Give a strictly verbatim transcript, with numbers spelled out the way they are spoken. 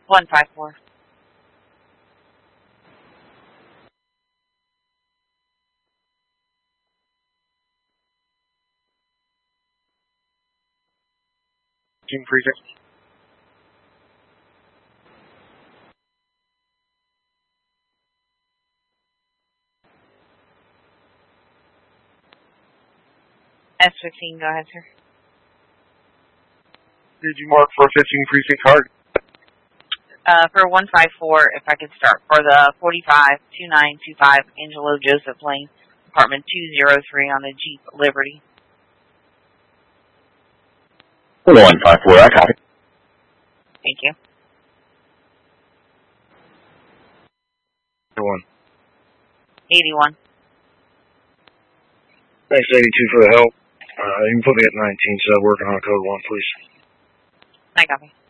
one five four. King Precinct. S fifteen, go ahead, sir. Did you mark for a fifteen precinct card? Uh, for one five four, if I could start for the forty-five two nine two five Angelo Joseph Lane, apartment two oh three on the Jeep Liberty. one five four, I copy. Thank you. One. eighty-one. Thanks, eighty-two, for the help. Uh, you can put me at nineteen, so working on code one, please. I copy.